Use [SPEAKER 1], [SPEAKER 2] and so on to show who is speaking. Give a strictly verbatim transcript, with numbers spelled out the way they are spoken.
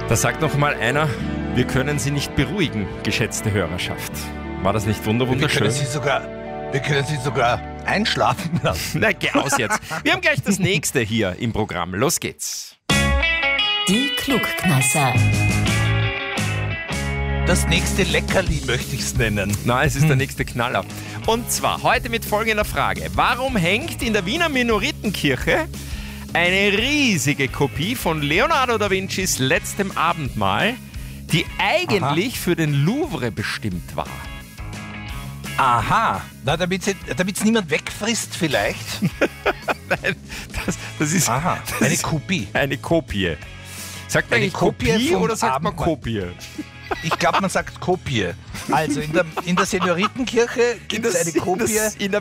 [SPEAKER 1] Da sagt noch mal einer, wir können Sie nicht beruhigen, geschätzte Hörerschaft. War das nicht wunder-
[SPEAKER 2] Wir
[SPEAKER 1] wunderschön?
[SPEAKER 2] können Sie sogar, wir können Sie sogar einschlafen lassen.
[SPEAKER 1] Na, geh aus jetzt. Wir haben gleich das nächste hier im Programm. Los geht's.
[SPEAKER 3] Die Klugkneiser.
[SPEAKER 2] Das nächste Leckerli möchte ich es nennen.
[SPEAKER 1] Nein, es ist der nächste Knaller. Und zwar heute mit folgender Frage. Warum hängt in der Wiener Minoritenkirche eine riesige Kopie von Leonardo da Vincis Letztem Abendmahl, die eigentlich Aha. für den Louvre bestimmt war?
[SPEAKER 2] Aha, na, damit es niemand wegfrisst vielleicht.
[SPEAKER 1] Nein, das, das ist
[SPEAKER 2] Aha,
[SPEAKER 1] das
[SPEAKER 2] eine
[SPEAKER 1] ist
[SPEAKER 2] Kopie.
[SPEAKER 1] Eine Kopie. Sagt man
[SPEAKER 2] Eine
[SPEAKER 1] eigentlich Kopie,
[SPEAKER 2] Kopie vom
[SPEAKER 1] oder sagt man
[SPEAKER 2] Abendmahl.
[SPEAKER 1] Kopie?
[SPEAKER 2] Ich glaube, man sagt Kopie. Also in der, in der Senioretenkirche gibt es eine Kopie.
[SPEAKER 1] In der